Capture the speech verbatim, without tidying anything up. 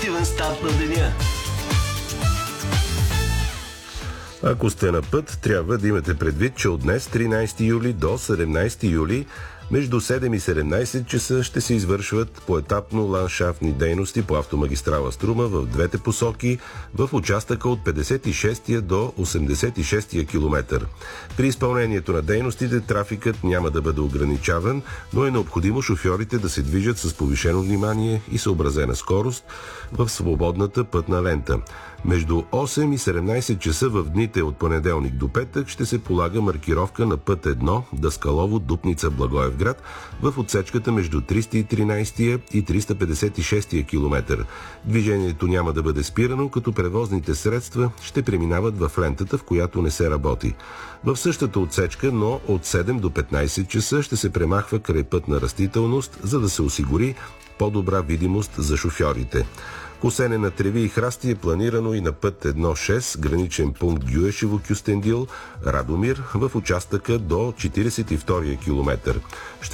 позитивен старт на деня. Ако сте на път, трябва да имате предвид, че от днес, тринайсети юли до седемнайсети юли, между седем и седемнайсет часа ще се извършват поетапно ландшафтни дейности по автомагистрала Струма в двете посоки в участъка от петдесет и шестия до осемдесет и шестия километър. При изпълнението на дейностите трафикът няма да бъде ограничаван, но е необходимо шофьорите да се движат с повишено внимание и съобразена скорост в свободната пътна лента. Между осем и седемнайсет часа в дните от понеделник до петък ще се полага маркировка на път едно Даскалово Дупница Благоевград в отсечката между триста и тринайсети и триста петдесет и шестия километър. Движението няма да бъде спирано, като превозните средства ще преминават в лентата, в която не се работи. В същата отсечка, но от седем до петнайсет часа ще се премахва крайпътна растителност, за да се осигури по-добра видимост за шофьорите. Косене на треви и храсти е планирано и на път едно шест, граничен пункт Гюешево-Кюстендил, Радомир, в участъка до четирийсет и втория километър.